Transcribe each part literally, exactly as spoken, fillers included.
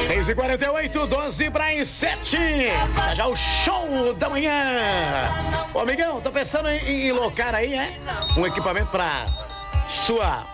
seis e quarenta e oito, doze para as sete. Já já o show da manhã. Ô, amigão, tá pensando em, em locar aí, é? Um equipamento pra sua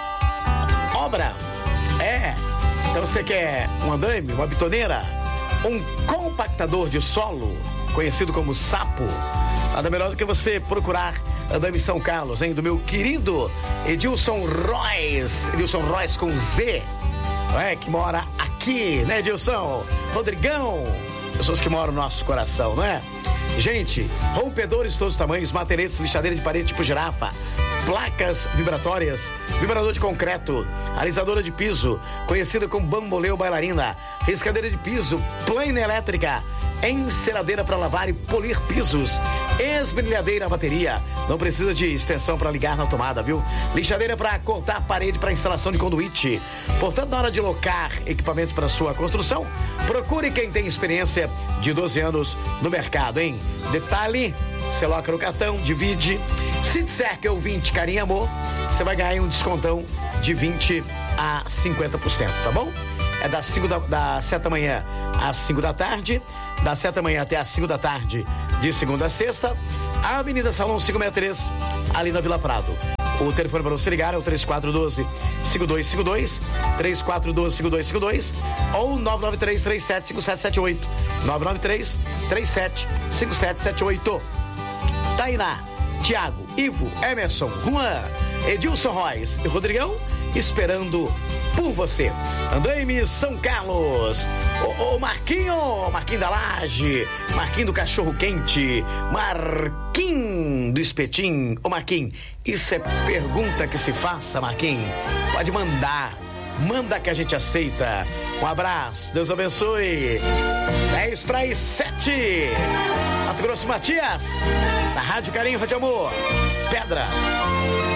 obra? É. Então você quer um andaime, uma bitoneira, um compactador de solo, conhecido como sapo? Nada melhor do que você procurar Andaime São Carlos, hein? Do meu querido Edilson Royce. Edilson Royce com Z. É, que mora aqui, né, Edilson? Rodrigão. Pessoas que moram no nosso coração, não é? Gente, rompedores de todos os tamanhos, maternetes, lixadeira de parede tipo girafa, placas vibratórias, vibrador de concreto, alisadora de piso, conhecida como bambolê bailarina, riscadeira de piso, plana elétrica, enceradeira para lavar e polir pisos, esmerilhadeira a bateria, não precisa de extensão para ligar na tomada, viu? Lixadeira para cortar parede para instalação de conduíte. Portanto, na hora de locar equipamentos para sua construção, procure quem tem experiência de doze anos no mercado, hein? Detalhe, você loca no cartão, divide. Se disser que é o vinte carinho e amor, você vai ganhar um descontão de vinte a cinquenta por cento, tá bom? É das cinco da, da sete da manhã às cinco da tarde, das sete da manhã até às cinco da tarde, de segunda a sexta, a Avenida Salão cinco sessenta e três, ali na Vila Prado. O telefone para você ligar é o três quatro um dois, cinco dois cinco dois, três quatro um dois, cinco dois cinco dois ou nove nove três, três sete cinco sete sete oito, nove nove três, três sete cinco sete sete oito. Tainá, Tiago, Ivo, Emerson, Juan, Edilson Royce e Rodrigão esperando por você. Andaime São Carlos. Ô, ô Marquinho, Marquinho da Laje, Marquinho do Cachorro Quente, Marquinho do Espetim. Ô Marquinho, isso é pergunta que se faça, Marquinho. Pode mandar, manda que a gente aceita. Um abraço, Deus abençoe. dez para as sete. Mato Grosso Matias, na Rádio Carinho, Rádio Amor, Pedras.